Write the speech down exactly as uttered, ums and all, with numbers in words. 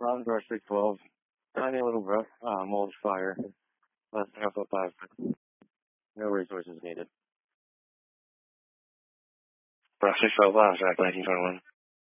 Robin Brush three twelve. Tiny little bro- uh, mold fire. Less than half a five. No resources needed. Brush six twelve, last track, nineteen twenty-one.